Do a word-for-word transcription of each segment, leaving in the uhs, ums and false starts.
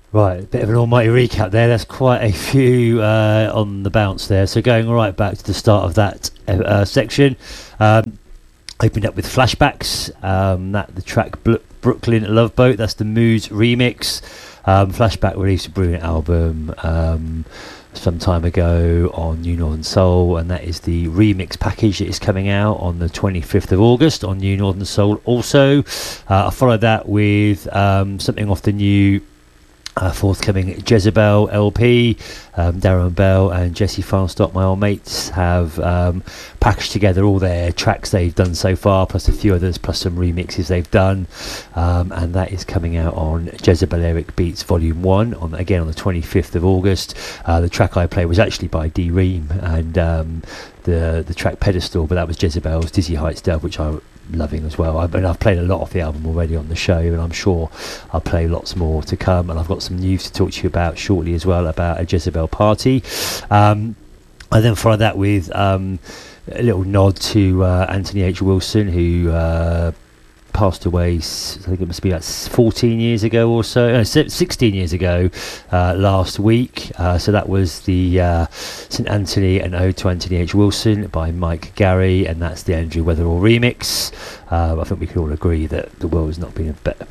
Right, bit of an almighty recap there. That's quite a few uh, on the bounce there. So going right back to the start of that uh, section, um, opened up with Flashbacks. Um, that the track Bl- Brooklyn Love Boat. That's the Moods remix. Um, Flashback released a brilliant album um, some time ago on New Northern Soul, and that is the remix package that is coming out on the twenty-fifth of August on New Northern Soul. Also, uh, I followed that with um, something off the new. Uh, forthcoming Jezebel L P. um, Darren Bell and Jesse Farnstock, my old mates, have um, packaged together all their tracks they've done so far, plus a few others, plus some remixes they've done, um, and that is coming out on Jezebeleric Beats Volume one, on again on the twenty-fifth of August. Uh, the track I played was actually by D Ream, and um, the the track Pedestal, but that was Jezebel's Dizzy Heights dub, which I loving as well. I mean, I've played a lot of the album already on the show, and I'm sure I'll play lots more to come, and I've got some news to talk to you about shortly as well about a Jezebel party. um, I then follow that with um, a little nod to uh, Anthony H. Wilson, who uh, passed away, I think it must be like fourteen years ago or so, no, sixteen years ago uh, last week. Uh, so that was the uh, Saint Anthony and Ode to Anthony H. Wilson by Mike Gary, and that's the Andrew Weatherall remix. Uh, I think we can all agree that the world has not been a, be-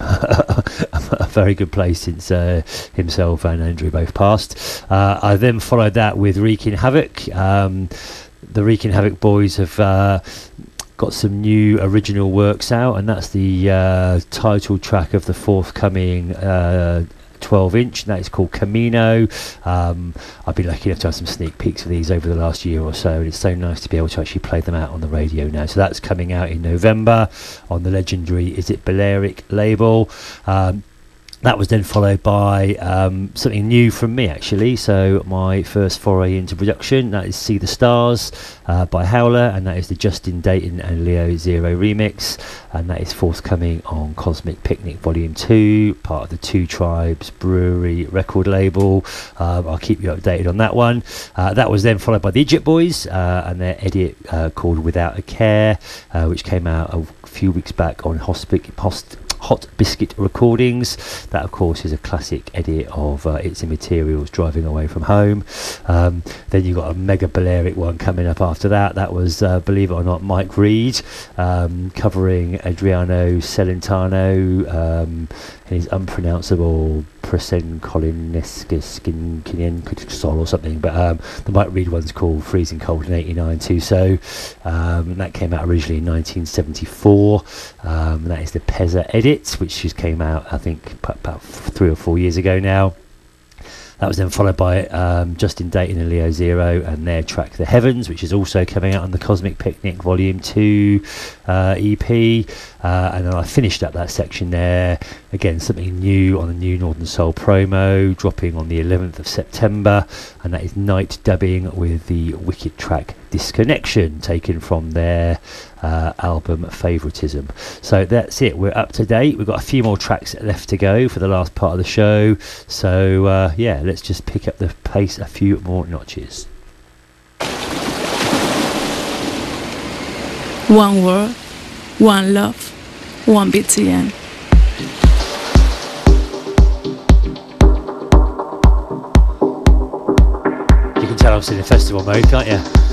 a very good place since uh, himself and Andrew both passed. Uh, I then followed that with Wreaking Havoc. Um, the Wreaking Havoc boys have uh, got some new original works out, and that's the uh, title track of the forthcoming uh, twelve inch, and that is called Camino. um, I've been lucky enough to have some sneak peeks of these over the last year or so, and it's so nice to be able to actually play them out on the radio now. So that's coming out in November on the legendary Is It Balearic label. um, That was then followed by um, something new from me, actually. So my first foray into production, that is See the Stars uh, by Howler, and that is the Justin Dayton and Leo Zero remix, and that is forthcoming on Cosmic Picnic Volume two, part of the Two Tribes Brewery record label. Um, I'll keep you updated on that one. Uh, that was then followed by the Egypt Boys uh, and their edit uh, called Without a Care, uh, which came out a few weeks back on Hospic Host. Hot Biscuit Recordings. That, of course, is a classic edit of uh, It's Immaterial's Driving Away From Home. Um, then you got a mega Balearic one coming up after that. That was, uh, believe it or not, Mike Reed um, covering Adriano Celentano um, and his unpronounceable Presen Colineskin Sol or something. But um, the Mike Reed one's called Freezing Cold in eighty-nine too. So um, that came out originally in nineteen seventy-four. Um, that is the Pezza edit, which just came out, I think, about three or four years ago now. That was then followed by um, Justin Dayton and Leo Zero and their track The Heavens, which is also coming out on the Cosmic Picnic Volume two uh, E P. Uh, and then I finished up that section there. Again, something new on the New Northern Soul promo, dropping on the eleventh of September. And that is Night Dubbing with the wicked track Disconnection, taken from their uh, album Favoritism. So that's it. We're up to date. We've got a few more tracks left to go for the last part of the show. So uh, yeah, let's just pick up the pace a few more notches. One world, one love, one B T N. You can tell I'm still in festival mode, can't you?